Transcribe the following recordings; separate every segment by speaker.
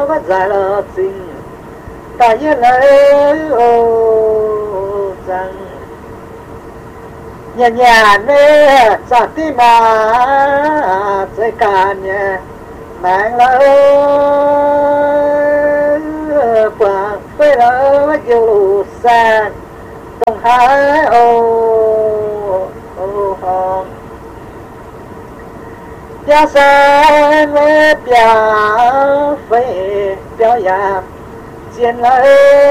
Speaker 1: bắt giải là tình ta yên lấy rằng nhà nhà nè sa ti mà sai cả nhẹ mang lỡ quả với lỡ chiều lù xa trong hai hòn cha sa với bia phê béo già chiến lỡ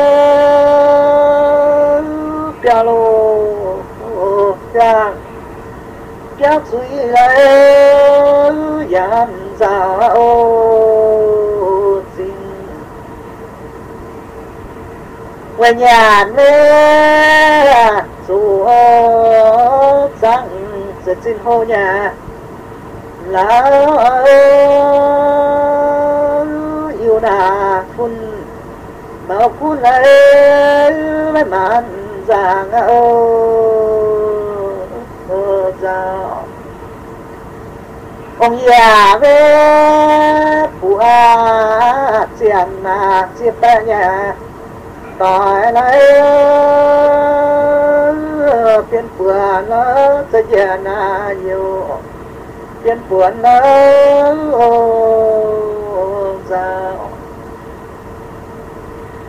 Speaker 1: bia lù cha kéo suy lỡ giảm già xin về nhà nè dù rằng sẽ xin hô nhà là yêu nà phun màu phun lấy mấy màn giang giao ông già về bùa tiền mà chia tay nhà tỏi lấy phiên bùa nó sẽ già na nhiều phiên bùa nó giao